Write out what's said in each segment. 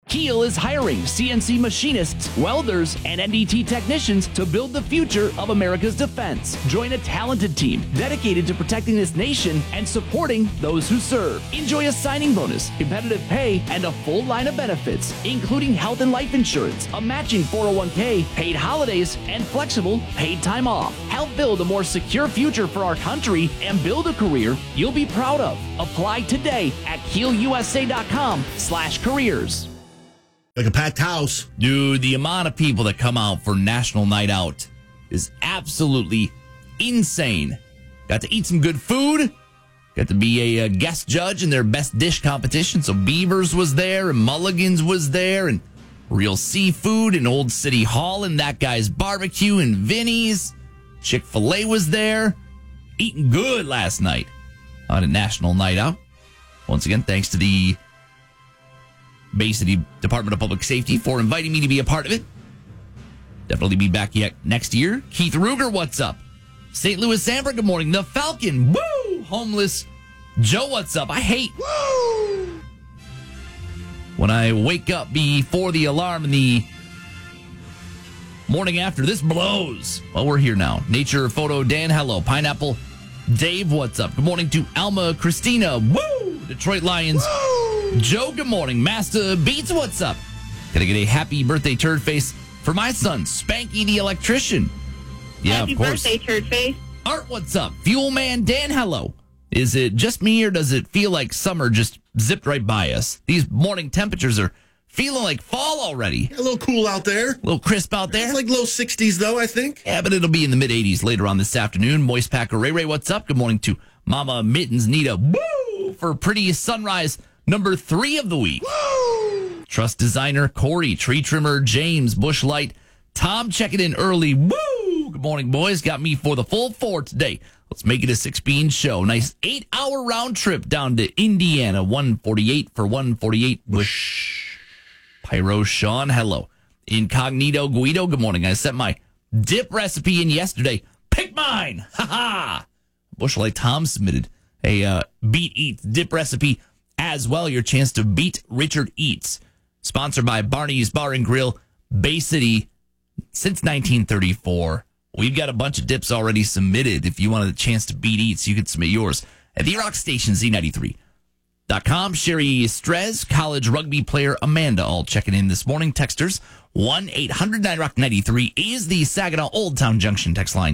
Kiel is hiring CNC machinists, welders, and NDT technicians to build the future of America's defense. Join a talented team dedicated to protecting this nation and supporting those who serve. Enjoy a signing bonus, competitive pay, and a full line of benefits, including health and life insurance, a matching 401k, paid holidays, and flexible paid time off. Help build a more secure future for our country and build a career you'll be proud of. Apply today at KielUSA.com/careers. Like a packed house. Dude, the amount of people that come out for National Night Out is absolutely insane. Got to eat some good food. Got to be a guest judge in their best dish competition. So Beavers was there and Mulligan's was there and Real Seafood and Old City Hall and That Guy's Barbecue and Vinny's. Chick-fil-A was there. Eating good last night on a National Night Out. Once again, thanks to the Bay City Department of Public Safety for inviting me to be a part of it. Definitely be back yet next year. Keith Ruger, what's up? St. Louis Amber, good morning. The Falcon, woo! Homeless Joe, what's up? I hate woo! When I wake up before the alarm in the morning after, this blows. Well, we're here now. Nature Photo Dan, hello. Pineapple Dave, what's up? Good morning to Alma Christina, woo! Detroit Lions. Woo! Joe, good morning. Master Beats, what's up? Gonna get a happy birthday turd face for my son, Spanky the electrician. Yeah, happy of course. Happy birthday, turd face. Art, what's up? Fuel Man Dan, hello. Is it just me or does it feel like summer just zipped right by us? These morning temperatures are feeling like fall already. Yeah, a little cool out there. A little crisp out there. It's like low 60s, though, I think. Yeah, but it'll be in the mid-80s later on this afternoon. Moist Packer Ray Ray, what's up? Good morning to Mama Mittens Nita. Woo! For pretty sunrise number 3 of the week. Woo! Trust designer Corey, tree trimmer James, Bush Light, Tom checking in early. Woo! Good morning, boys. Got me for the full 4 today. Let's make it a 6-bean show. Nice 8-hour round trip down to Indiana. 148 for 148 with Pyro Sean. Hello. Incognito Guido. Good morning. I sent my dip recipe in yesterday. Pick mine. Ha ha. Bush Light Tom submitted a Beat Eats dip recipe as well. Your chance to beat Richard Eats. Sponsored by Barney's Bar and Grill, Bay City, since 1934. We've got a bunch of dips already submitted. If you wanted a chance to beat Eats, you could submit yours at the Rock Station Z93.com. Sherry Strez, college rugby player Amanda, all checking in this morning. Texters 1-800-9ROCK-93 is the Saginaw Old Town Junction text line.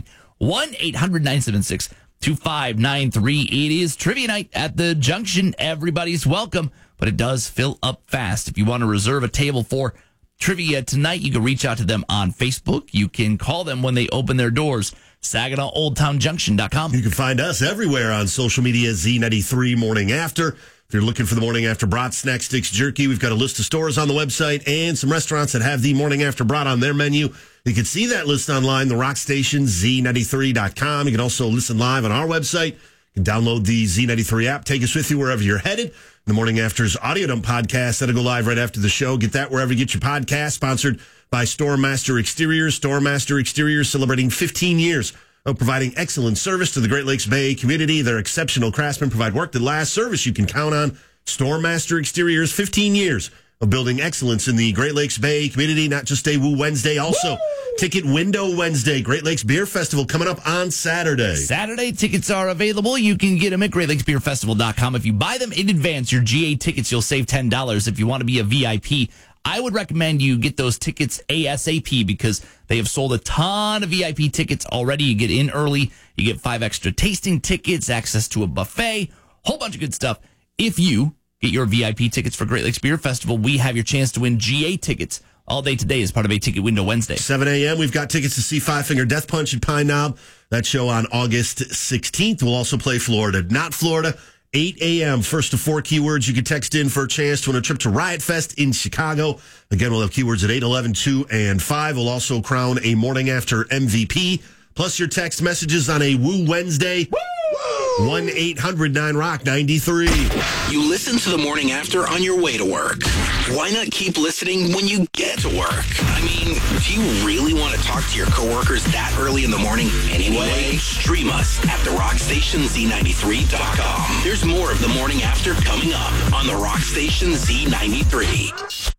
1-800-976-2593. It is trivia night at the Junction. Everybody's welcome, but it does fill up fast. If you want to reserve a table for trivia tonight, you can reach out to them on Facebook. You can call them when they open their doors. SaginawOldTownJunction.com. You can find us everywhere on social media, Z93 Morning After. If you're looking for the Morning After brat, snack, sticks, jerky, we've got a list of stores on the website and some restaurants that have the Morning After brat on their menu. You can see that list online, the Rock Station, Z93.com. You can also listen live on our website. You can download the Z93 app. Take us with you wherever you're headed. The Morning After's Audio Dump podcast that'll go live right after the show. Get that wherever you get your podcast. Sponsored by Storemaster Exteriors. Storemaster Exteriors celebrating 15 years of providing excellent service to the Great Lakes Bay community. Their exceptional craftsmen provide work that lasts, service you can count on. Storemaster Exteriors, 15 years of building excellence in the Great Lakes Bay community. Not just a Woo Wednesday, also Ticket Window Wednesday. Great Lakes Beer Festival coming up on Saturday. Saturday tickets are available. You can get them at GreatLakesBeerFestival.com. If you buy them in advance, your GA tickets, you'll save $10. If you want to be a VIP, I would recommend you get those tickets ASAP because they have sold a ton of VIP tickets already. You get in early. You get 5 extra tasting tickets, access to a buffet, whole bunch of good stuff. If you get your VIP tickets for Great Lakes Beer Festival, we have your chance to win GA tickets all day today as part of a Ticket Window Wednesday. 7 a.m. We've got tickets to see Five Finger Death Punch at Pine Knob. That show on August 16th. We'll also play Florida, not Florida. 8 a.m. First of 4 keywords you can text in for a chance to win a trip to Riot Fest in Chicago. Again, we'll have keywords at 8, 11, 2, and 5. We'll also crown a Morning After MVP. Plus your text messages on a Woo Wednesday. 1-800-9ROCK-93. You listen to the Morning After on your way to work. Why not keep listening when you get to work? I mean, do you really want to talk to your coworkers that early in the morning? Anyway, stream us at therockstationz93.com. There's more of the Morning After coming up on the Rock Station Z93.